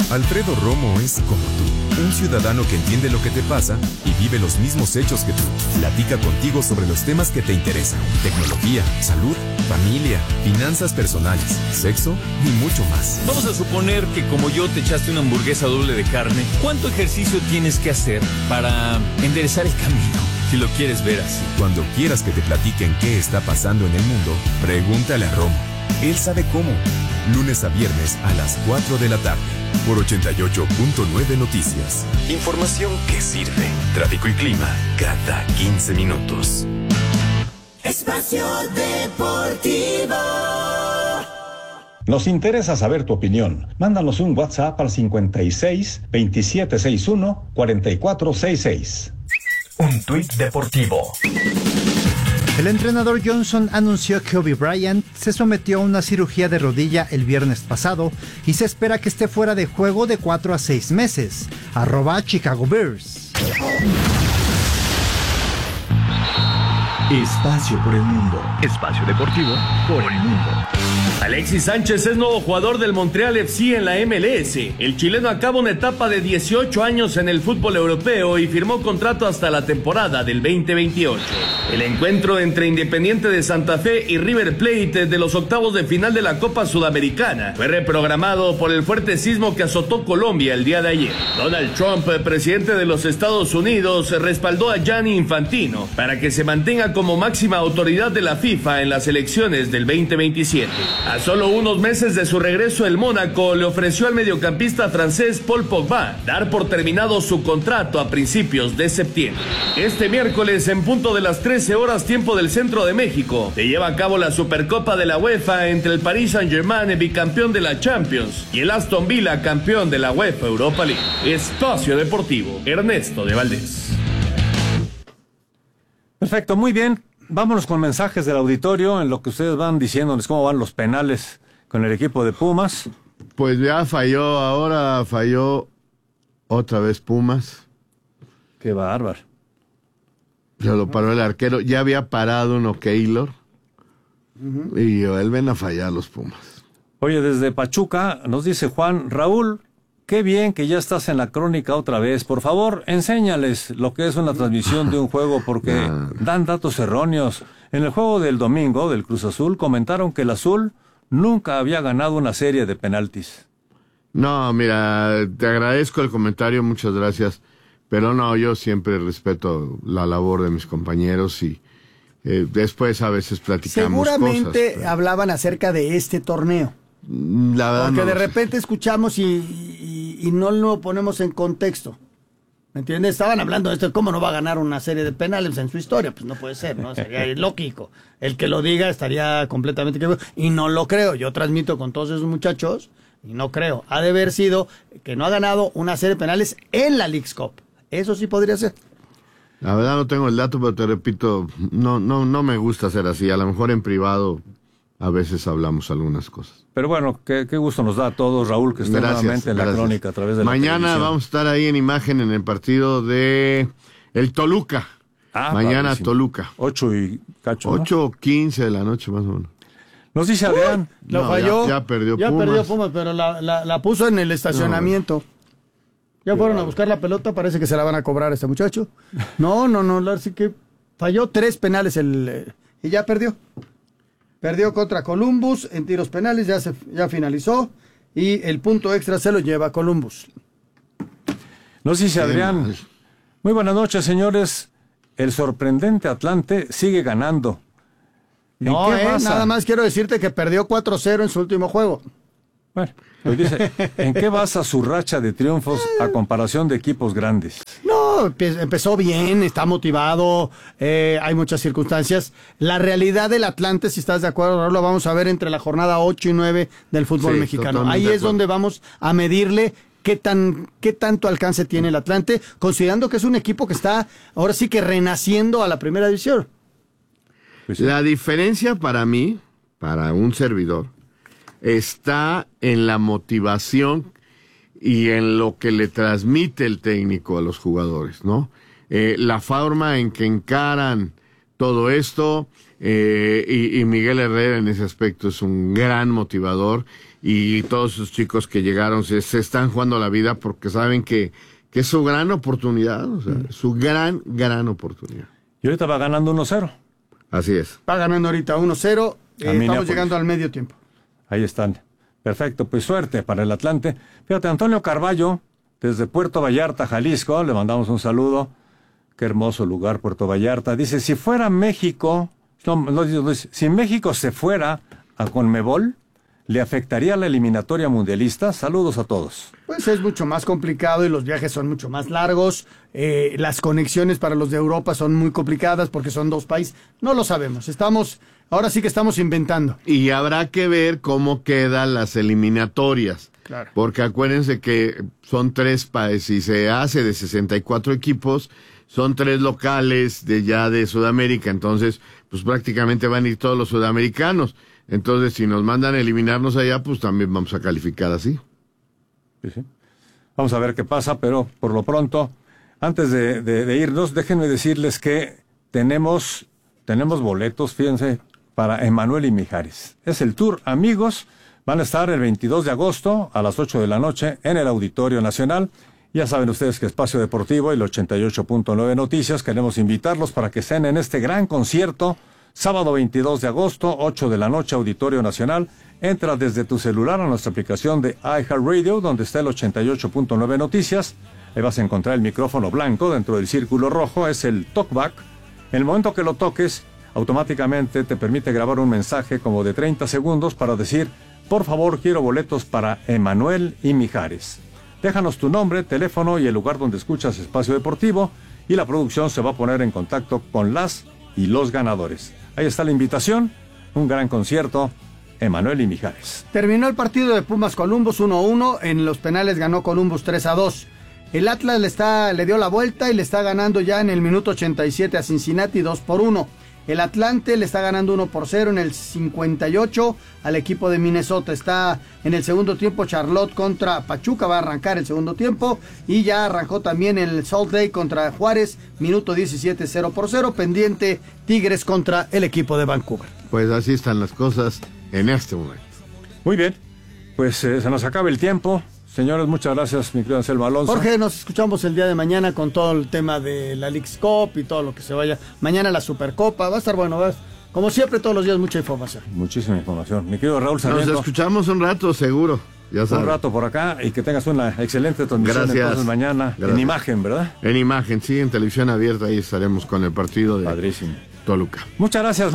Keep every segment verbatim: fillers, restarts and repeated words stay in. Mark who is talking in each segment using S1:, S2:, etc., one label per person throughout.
S1: Alfredo Romo es como tú, un ciudadano que entiende lo que te pasa y vive los mismos hechos que tú. Platica contigo sobre los temas que te interesan: tecnología, salud, familia, finanzas personales, sexo y mucho más.
S2: Vamos a suponer que como yo te echaste una hamburguesa doble de carne. ¿Cuánto ejercicio tienes que hacer para enderezar el camino? Si lo quieres ver así.
S1: Cuando quieras que te platiquen qué está pasando en el mundo, pregúntale a Romo. Él sabe cómo. Lunes a viernes a las cuatro de la tarde. Por ochenta y ocho punto nueve Noticias. Información que sirve. Tráfico y clima cada quince minutos.
S3: Espacio Deportivo.
S4: Nos interesa saber tu opinión. Mándanos un WhatsApp al cincuenta y seis, veintisiete sesenta y uno, cuarenta y cuatro sesenta y seis.
S5: Un tuit deportivo.
S6: El entrenador Johnson anunció que Kobe Bryant se sometió a una cirugía de rodilla el viernes pasado y se espera que esté fuera de juego de cuatro a seis meses. Arroba Chicago Bears.
S5: Espacio por el mundo. Espacio deportivo por el mundo.
S7: Alexis Sánchez es nuevo jugador del Montreal F C en la M L S. El chileno acaba una etapa de dieciocho años en el fútbol europeo y firmó contrato hasta la temporada del veinte veintiocho. El encuentro entre Independiente de Santa Fe y River Plate de los octavos de final de la Copa Sudamericana fue reprogramado por el fuerte sismo que azotó Colombia el día de ayer. Donald Trump, presidente de los Estados Unidos, respaldó a Gianni Infantino para que se mantenga como máxima autoridad de la FIFA en las elecciones del veinte veintisiete. A solo unos meses de su regreso, el Mónaco le ofreció al mediocampista francés Paul Pogba dar por terminado su contrato a principios de septiembre. Este miércoles, en punto de las trece horas tiempo del centro de México, se lleva a cabo la Supercopa de la UEFA entre el Paris Saint-Germain, bicampeón de la Champions, y el Aston Villa, campeón de la UEFA Europa League. Espacio Deportivo, Ernesto de Valdés.
S8: Perfecto, muy bien. Vámonos con mensajes del auditorio en lo que ustedes van diciéndoles cómo van los penales con el equipo de Pumas.
S9: Pues ya falló, ahora falló otra vez Pumas.
S8: Qué bárbaro.
S9: Se lo paró el arquero. Ya había parado uno Keylor. Uh-huh. Y vuelven a fallar los Pumas.
S8: Oye, desde Pachuca nos dice Juan: Raúl, qué bien que ya estás en la crónica otra vez. Por favor, enséñales lo que es una transmisión de un juego, porque nah. dan datos erróneos. En el juego del domingo del Cruz Azul comentaron que el Azul nunca había ganado una serie de penaltis.
S9: No, mira, te agradezco el comentario, muchas gracias. Pero no, yo siempre respeto la labor de mis compañeros y eh, después a veces platicamos
S10: Seguramente
S9: cosas, pero...
S10: hablaban acerca de este torneo.
S9: La verdad
S10: Porque
S9: no
S10: de
S9: sé.
S10: repente escuchamos y, y, y no lo ponemos en contexto. ¿Me entiendes? Estaban hablando de esto, ¿cómo no va a ganar una serie de penales en su historia? Pues no puede ser, ¿no? Sería ilógico. El que lo diga estaría completamente equivocado. Y no lo creo. Yo transmito con todos esos muchachos y no creo. Ha de haber sido que no ha ganado una serie de penales en la Leagues Cup. Eso sí podría ser.
S9: La verdad no tengo el dato, pero te repito, no, no, no me gusta ser así. A lo mejor en privado a veces hablamos algunas cosas.
S8: Pero bueno, qué, qué gusto nos da a todos, Raúl, que esté
S9: Gracias,
S8: nuevamente en la
S9: gracias.
S8: crónica a través de la
S9: Mañana
S8: televisión.
S9: vamos a estar ahí en imagen en el partido de el Toluca.
S8: Ah,
S9: Mañana
S8: padrísimo.
S9: Toluca.
S8: Ocho y cacho, ¿no?
S9: Ocho o quince de la noche más o menos.
S8: Nos dice Adrián.
S10: Uh, lo
S9: No,
S10: falló.
S9: Ya, ya perdió
S10: Ya
S9: Pumas.
S10: perdió Pumas, pero la, la, la puso en el estacionamiento. No, ya fueron a buscar la pelota, parece que se la van a cobrar a este muchacho. No, no, no, así que falló tres penales el eh, y ya perdió. Perdió contra Columbus en tiros penales, ya se ya finalizó y el punto extra se lo lleva Columbus.
S8: Nos dice Adrián: muy buenas noches, señores. El sorprendente Atlante sigue ganando.
S10: No, eh, nada más quiero decirte que perdió cuatro cero en su último juego.
S8: Bueno, pues dice, ¿en qué basa su racha de triunfos a comparación de equipos grandes?
S10: No, empezó bien, está motivado, eh, hay muchas circunstancias. La realidad del Atlante, si estás de acuerdo, ahora lo vamos a ver entre la jornada ocho y nueve del fútbol
S9: Sí,
S10: mexicano. Ahí es donde vamos a medirle qué tan qué tanto alcance tiene el Atlante, considerando que es un equipo que está ahora sí que renaciendo a la primera división.
S8: Pues sí.
S9: La diferencia para mí, para un servidor, está en la motivación y en lo que le transmite el técnico a los jugadores, ¿no? Eh, la forma en que encaran todo esto, eh, y, y Miguel Herrera en ese aspecto es un gran motivador, y todos esos chicos que llegaron se, se están jugando la vida porque saben que, que es su gran oportunidad, o sea, mm. su gran, gran oportunidad.
S8: Y ahorita va ganando uno cero.
S9: Así es.
S10: Va ganando ahorita uno cero, eh, estamos llegando al medio tiempo.
S8: Ahí están. Perfecto, pues suerte para el Atlante. Fíjate, Antonio Carballo, desde Puerto Vallarta, Jalisco, le mandamos un saludo. Qué hermoso lugar, Puerto Vallarta. Dice, si fuera México, no, no, no, si México se fuera a Conmebol, ¿le afectaría la eliminatoria mundialista? Saludos a todos.
S10: Pues es mucho más complicado y los viajes son mucho más largos. Eh, las conexiones para los de Europa son muy complicadas porque son dos países. No lo sabemos. Estamos, ahora sí que estamos inventando.
S9: Y habrá que ver cómo quedan las eliminatorias.
S10: Claro.
S9: Porque acuérdense que son tres países y se hace de sesenta y cuatro equipos, son tres locales de ya de Sudamérica. Entonces, pues prácticamente van a ir todos los sudamericanos. Entonces, si nos mandan a eliminarnos allá, pues también vamos a calificar así.
S8: Sí, sí. Vamos a ver qué pasa, pero por lo pronto, antes de, de, de irnos, déjenme decirles que tenemos, tenemos boletos, fíjense, para Emanuel y Mijares. Es el Tour Amigos, van a estar el veintidós de agosto a las ocho de la noche en el Auditorio Nacional. Ya saben ustedes que Espacio Deportivo y el ochenta y ocho punto nueve Noticias queremos invitarlos para que estén en este gran concierto. Sábado veintidós de agosto, ocho de la noche, Auditorio Nacional. Entra desde tu celular a nuestra aplicación de iHeartRadio, donde está el ochenta y ocho punto nueve Noticias. Ahí vas a encontrar el micrófono blanco dentro del círculo rojo, es el talkback. En el momento que lo toques, automáticamente te permite grabar un mensaje como de treinta segundos para decir, por favor, quiero boletos para Emanuel y Mijares. Déjanos tu nombre, teléfono y el lugar donde escuchas Espacio Deportivo y la producción se va a poner en contacto con las y los ganadores. Ahí está la invitación, un gran concierto, Emanuel y Mijares.
S10: Terminó el partido de Pumas Columbus uno a uno, en los penales ganó Columbus tres a dos. El Atlas le, está, le dio la vuelta y le está ganando ya en el minuto ochenta y siete a Cincinnati dos por uno. El Atlante le está ganando uno por cero en el cincuenta y ocho al equipo de Minnesota. Está en el segundo tiempo Charlotte contra Pachuca, va a arrancar el segundo tiempo. Y ya arrancó también el Salt Lake contra Juárez, minuto diecisiete, cero por cero. Pendiente Tigres contra el equipo de Vancouver.
S9: Pues así están las cosas en este momento.
S8: Muy bien, pues eh, se nos acaba el tiempo. Señores, muchas gracias, mi querido Anselmo Alonso.
S10: Jorge, nos escuchamos el día de mañana con todo el tema de la Leagues Cup y todo lo que se vaya. Mañana la Supercopa, va a estar bueno, va. Como siempre, todos los días, mucha información.
S8: Muchísima información. Mi querido Raúl Sarmiento.
S9: Nos escuchamos un rato, seguro. Ya sabes.
S8: Un rato por acá y que tengas una excelente transmisión.
S9: Gracias.
S8: Entonces mañana Gracias. En imagen, ¿verdad?
S9: En imagen, sí, en televisión abierta, ahí estaremos con el partido de
S8: Padrísimo.
S9: Toluca.
S8: Muchas gracias.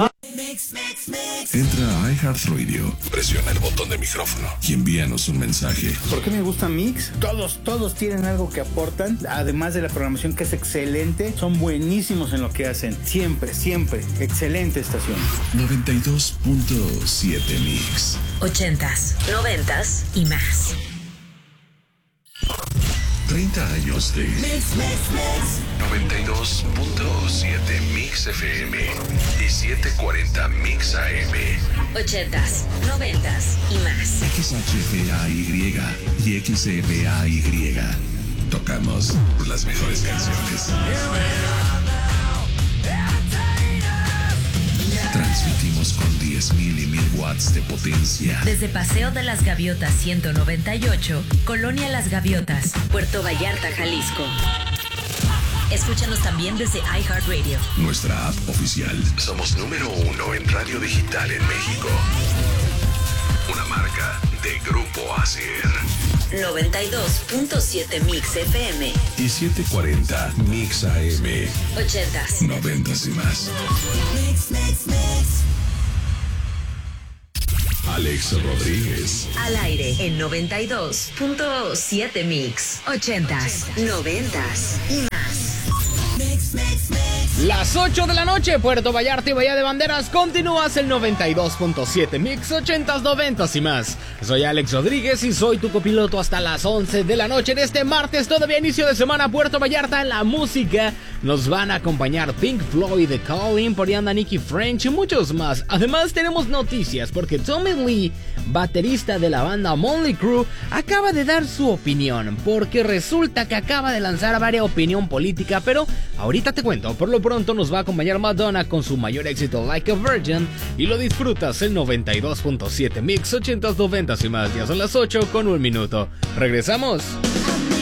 S1: Entra a iHeartRadio, presiona el botón de micrófono y envíanos un mensaje.
S11: ¿Por qué me gusta Mix? Todos, todos tienen algo que aportan, además de la programación que es excelente, son buenísimos en lo que hacen. Siempre, siempre, excelente estación.
S1: noventa y dos punto siete Mix.
S12: Ochentas, noventas y más.
S1: treinta años de Mix, Mix, Mix. noventa y dos punto siete Mix F M y setecientos cuarenta Mix A M.
S12: Ochentas, noventas y más.
S1: X H F A Y y X F A Y. Tocamos las mejores canciones. Transmitimos con diez mil y mil watts de potencia.
S12: Desde Paseo de las Gaviotas ciento noventa y ocho, Colonia Las Gaviotas, Puerto Vallarta, Jalisco. Escúchanos también desde iHeartRadio.
S1: Nuestra app oficial. Somos número uno en radio digital en México. Una marca de Grupo Acer.
S12: noventa y dos punto siete Mix F M
S1: y setecientos cuarenta Mix A M.
S12: Ochentas,
S1: noventas y más.
S3: Mix, mix, mix.
S1: Alex Rodríguez.
S12: Al aire en noventa y dos punto siete Mix. Ochentas, noventas y más.
S3: Mix, mix, mix.
S13: Las ocho de la noche, Puerto Vallarta y Bahía de Banderas, continúas el noventa y dos punto siete Mix, ochentas, noventas y más. Soy Alex Rodríguez y soy tu copiloto hasta las once de la noche en este martes, todavía inicio de semana. Puerto Vallarta, la música Nos van a acompañar Pink Floyd, The Calling, por ahí anda Nicky French y muchos más. Además tenemos noticias porque Tommy Lee, baterista de la banda Motley Crue, acaba de dar su opinión, porque resulta que acaba de lanzar varias opinión política, pero ahorita te cuento. Por lo pronto nos va a acompañar Madonna con su mayor éxito Like a Virgin, y lo disfrutas el noventa y dos punto siete Mix ochentas, noventas y más. Ya son las ocho con un minuto. Regresamos.